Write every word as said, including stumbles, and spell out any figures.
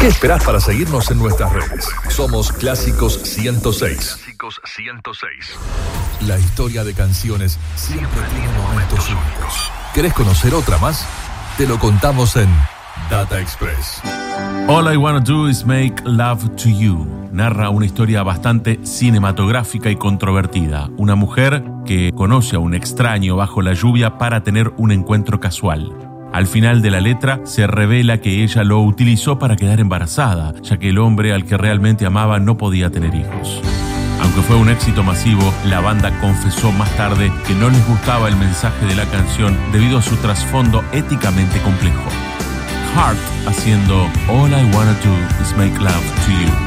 ¿Qué esperás para seguirnos en nuestras redes? Somos Clásicos ciento seis. Clásicos ciento seis. La historia de canciones siempre tiene momentos únicos. ¿Querés conocer otra más? Te lo contamos en Data Express. All I Wanna Do Is Make Love to You narra una historia bastante cinematográfica y controvertida. Una mujer que conoce a un extraño bajo la lluvia para tener un encuentro casual. Al final de la letra se revela que ella lo utilizó para quedar embarazada, ya que el hombre al que realmente amaba no podía tener hijos. Aunque fue un éxito masivo, la banda confesó más tarde que no les gustaba el mensaje de la canción debido a su trasfondo éticamente complejo. Heart haciendo All I Wanna Do Is Make Love to You.